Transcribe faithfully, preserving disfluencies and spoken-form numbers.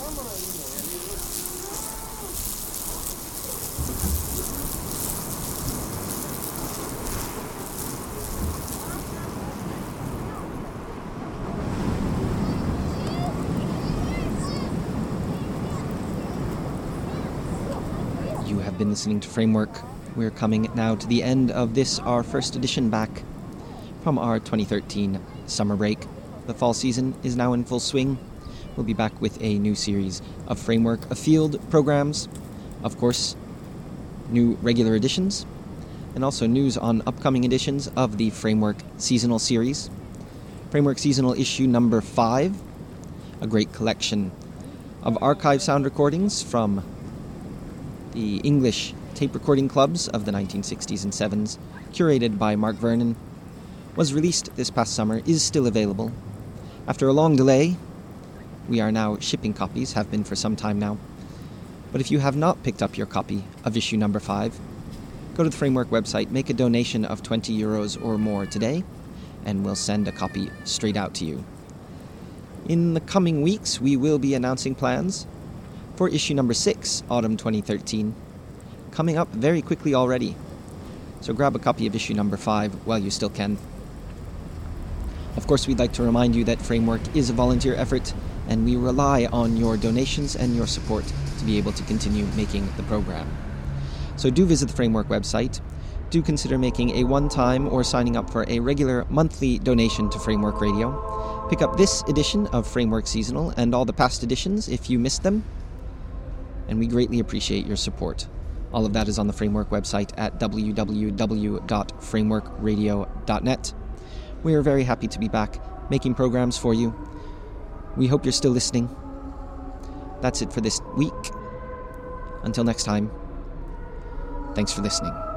You have been listening to Framework. We're coming now to the end of this, our first edition back from our twenty thirteen summer break. The fall season is now in full swing. We'll be back with a new series of Framework Afield programs, of course, new regular editions, and also news on upcoming editions of the Framework Seasonal Series. Framework Seasonal issue number five, a great collection of archive sound recordings from the English tape recording clubs of the nineteen sixties and sevens, curated by Mark Vernon, was released this past summer, is still available. After a long delay, we are now shipping copies, have been for some time now. But if you have not picked up your copy of issue number five, go to the Framework website, make a donation of twenty euros or more today, and we'll send a copy straight out to you. In the coming weeks, we will be announcing plans for issue number six, autumn twenty thirteen, coming up very quickly already. So grab a copy of issue number five while you still can. Of course, we'd like to remind you that Framework is a volunteer effort, and we rely on your donations and your support to be able to continue making the program. So do visit the Framework website. Do consider making a one-time or signing up for a regular monthly donation to Framework Radio. Pick up this edition of Framework Seasonal and all the past editions if you missed them, and we greatly appreciate your support. All of that is on the Framework website at w w w dot framework radio dot net. We are very happy to be back making programs for you. We hope you're still listening. That's it for this week. Until next time, thanks for listening.